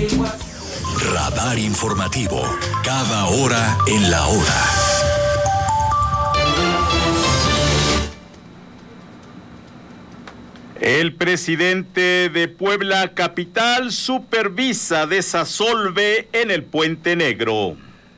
Radar informativo, cada hora en la hora. El presidente de Puebla Capital supervisa desasolve en el Puente Negro.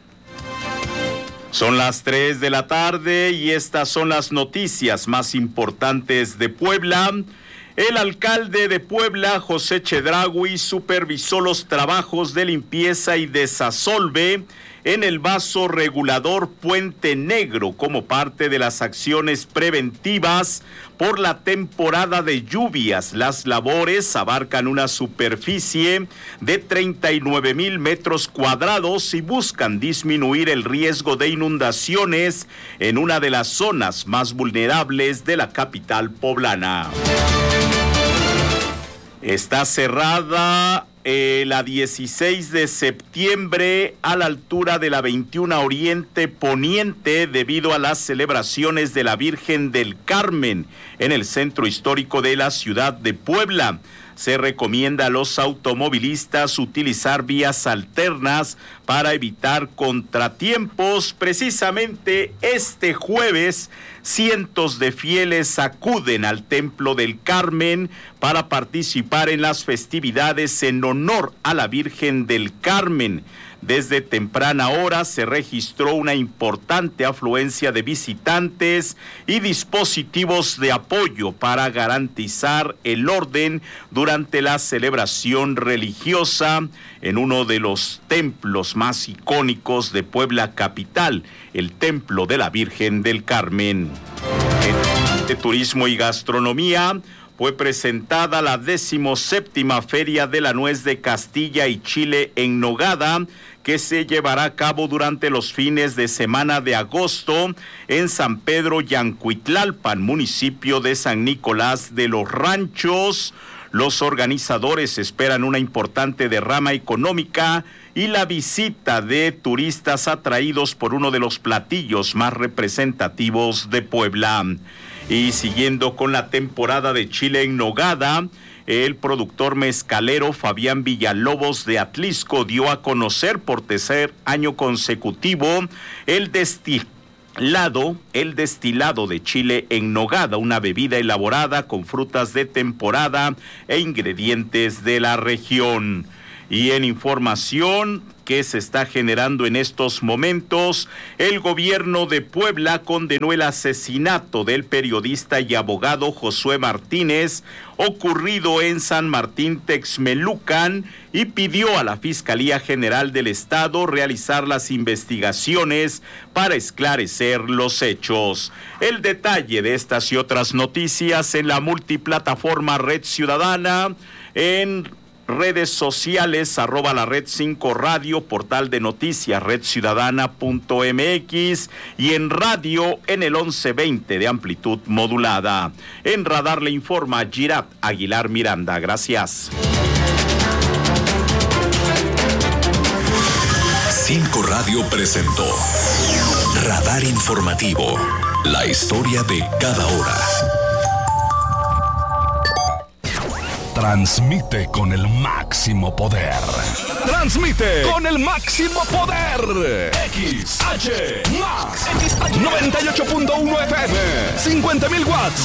Son las 3 de la tarde y estas son las noticias más importantes de Puebla. El alcalde de Puebla, José Chedraui, supervisó los trabajos de limpieza y desasolve en el vaso regulador Puente Negro como parte de las acciones preventivas por la temporada de lluvias. Las labores abarcan una superficie de 39,000 metros cuadrados y buscan disminuir el riesgo de inundaciones en una de las zonas más vulnerables de la capital poblana. Está cerrada la 16 de septiembre a la altura de la 21 Oriente Poniente debido a las celebraciones de la Virgen del Carmen en el centro histórico de la ciudad de Puebla. Se recomienda a los automovilistas utilizar vías alternas para evitar contratiempos. Precisamente este jueves, cientos de fieles acuden al Templo del Carmen para participar en las festividades en honor a la Virgen del Carmen. Desde temprana hora se registró una importante afluencia de visitantes y dispositivos de apoyo para garantizar el orden durante la celebración religiosa en uno de los templos más icónicos de Puebla Capital, el Templo de la Virgen del Carmen. De Turismo y Gastronomía fue presentada la 17ª Feria de la Nuez de Castilla y Chile en Nogada, que se llevará a cabo durante los fines de semana de agosto en San Pedro Yancuitlalpan, municipio de San Nicolás de los Ranchos. Los organizadores esperan una importante derrama económica y la visita de turistas atraídos por uno de los platillos más representativos de Puebla. Y siguiendo con la temporada de Chile en Nogada, el productor mezcalero Fabián Villalobos de Atlisco dio a conocer por tercer año consecutivo el destilado de chile en nogada, una bebida elaborada con frutas de temporada e ingredientes de la región. Y en información que se está generando en estos momentos, el gobierno de Puebla condenó el asesinato del periodista y abogado Josué Martínez, ocurrido en San Martín Texmelucan, y pidió a la Fiscalía General del Estado realizar las investigaciones para esclarecer los hechos. El detalle de estas y otras noticias en la multiplataforma Red Ciudadana, en redes sociales, @la Red 5 Radio, portal de noticias redciudadana.mx y en radio en el 1120 de amplitud modulada. En Radar le informa Girat Aguilar Miranda. Gracias. 5 Radio presentó Radar Informativo, la historia de cada hora. Transmite con el máximo poder. Transmite con el máximo poder. XH Max. 98.1 FM. 50,000 watts.